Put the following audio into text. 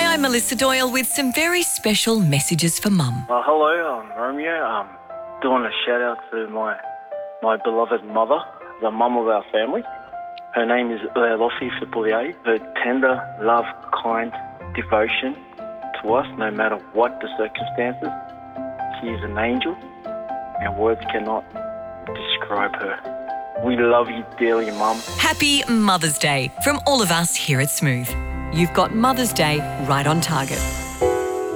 I'm Melissa Doyle with some very special messages for Mum. Hello, I'm Romeo. I'm doing a shout out to my beloved mother, the mum of our family. Her name is Uelofi Fipoulier. Her tender, love, kind devotion to us, no matter what the circumstances. She is an angel, and words cannot describe her. We love you dearly, Mum. Happy Mother's Day from all of us here at Smooth. You've got Mother's Day right on target.